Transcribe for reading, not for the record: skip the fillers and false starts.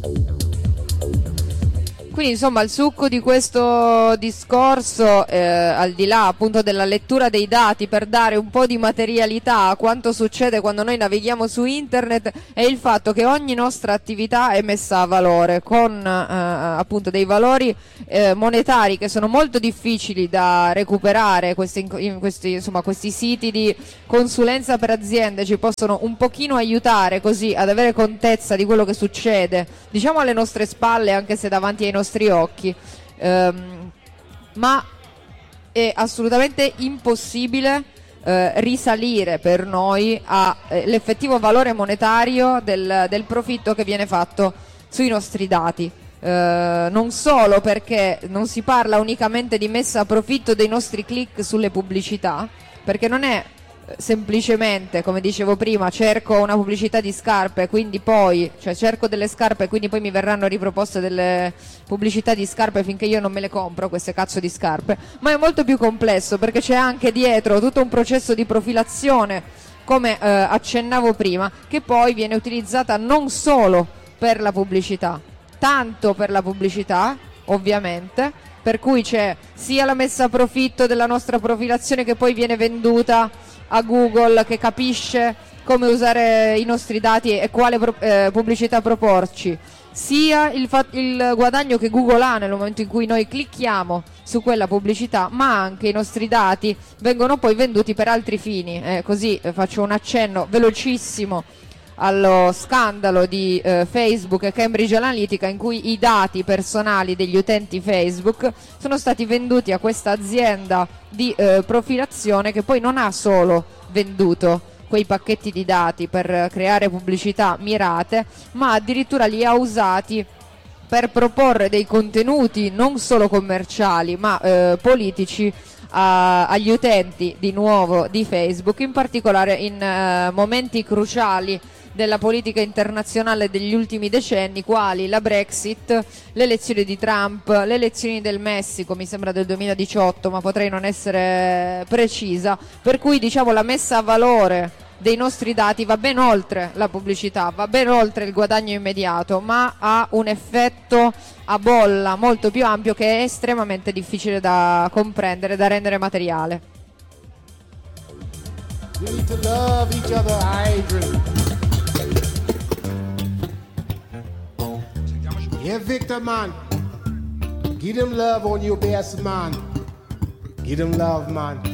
Quindi insomma il succo di questo discorso, al di là appunto della lettura dei dati per dare un po' di materialità a quanto succede quando noi navighiamo su internet, è il fatto che ogni nostra attività è messa a valore con appunto dei valori monetari che sono molto difficili da recuperare. Questi siti di consulenza per aziende ci possono un pochino aiutare così ad avere contezza di quello che succede, diciamo alle nostre spalle, anche se davanti ai nostri occhi, ma è assolutamente impossibile risalire per noi all'effettivo valore monetario del profitto che viene fatto sui nostri dati. Non solo perché non si parla unicamente di messa a profitto dei nostri click sulle pubblicità, perché non è semplicemente, come dicevo prima, cerco una pubblicità di scarpe, quindi poi, cioè cerco delle scarpe, quindi poi mi verranno riproposte delle pubblicità di scarpe finché io non me le compro queste cazzo di scarpe, ma è molto più complesso perché c'è anche dietro tutto un processo di profilazione, come accennavo prima, che poi viene utilizzata non solo per la pubblicità, tanto per la pubblicità ovviamente, per cui c'è sia la messa a profitto della nostra profilazione che poi viene venduta a Google, che capisce come usare i nostri dati e quale pubblicità proporci, sia il guadagno che Google ha nel momento in cui noi clicchiamo su quella pubblicità, ma anche i nostri dati vengono poi venduti per altri fini. Così faccio un accenno velocissimo allo scandalo di Facebook e Cambridge Analytica, in cui i dati personali degli utenti Facebook sono stati venduti a questa azienda di profilazione, che poi non ha solo venduto quei pacchetti di dati per creare pubblicità mirate, ma addirittura li ha usati per proporre dei contenuti non solo commerciali ma politici agli utenti di nuovo di Facebook, in particolare in momenti cruciali della politica internazionale degli ultimi decenni, quali la Brexit, le elezioni di Trump, le elezioni del Messico, mi sembra del 2018, ma potrei non essere precisa, per cui diciamo la messa a valore dei nostri dati va ben oltre la pubblicità, va ben oltre il guadagno immediato, ma ha un effetto a bolla molto più ampio che è estremamente difficile da comprendere, da rendere materiale. We need to love each other, Adrian. Yeah, Victor, man. Give them love on your best, man. Give them love, man.